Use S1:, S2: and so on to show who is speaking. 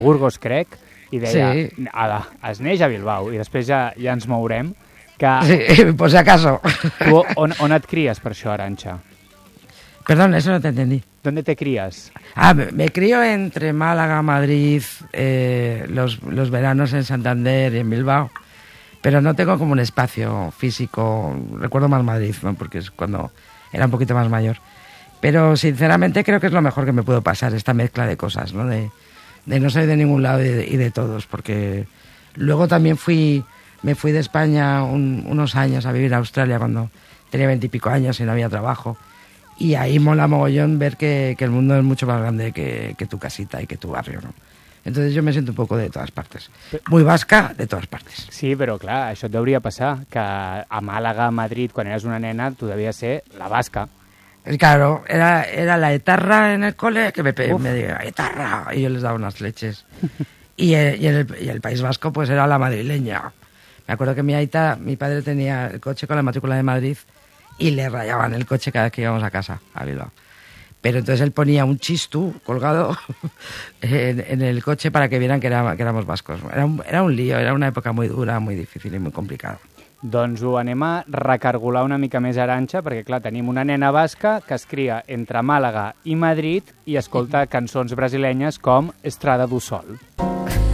S1: Burgos, crec, i deia,
S2: Sí.
S1: es neix a Bilbao, i després ja ens mourem, que
S2: Sí, por si acaso.
S1: tu on et cries per això, Arantxa?
S2: Perdón, eso no te entendí.
S1: ¿Dónde te crías?
S2: Me crío entre Málaga, Madrid, los veranos en Santander y en Bilbao, pero no tengo como un espacio físico. Recuerdo más Madrid, ¿no? Porque es cuando era un poquito más mayor. Pero sinceramente creo que es lo mejor que me puedo pasar, esta mezcla de cosas, ¿no? De no ser de ningún lado y de todos, porque luego también me fui de España unos años a vivir a Australia cuando tenía 20 y pico años y no había trabajo. Y ahí mola mogollón ver que el mundo es mucho más grande que tu casita y que tu barrio, ¿no? Entonces yo me siento un poco de todas partes. Muy vasca, de todas partes.
S1: Sí, però clar, això et deuria passar, que a Màlaga, a Madrid, quan eres una nena, tu devies ser la basca.
S2: Claro, era la etarra en el cole que me decía, etarra, y yo les daba unas leches. y el País Vasco pues era la madrileña. Me acuerdo que mi padre tenía el coche con la matrícula de Madrid y le rayaban el coche cada vez que íbamos a casa, a Bilbao. Pero entonces él ponía un chistú colgado en el coche para que vieran que éramos vascos. Era un lío, era una època muy dura, muy difícil y muy complicada.
S1: Doncs ho anem a recargolar una mica més, Arantxa, perquè clar, tenim una nena basca que es cria entre Màlaga i Madrid i escolta cançons brasilenyes com Estrada do Sol.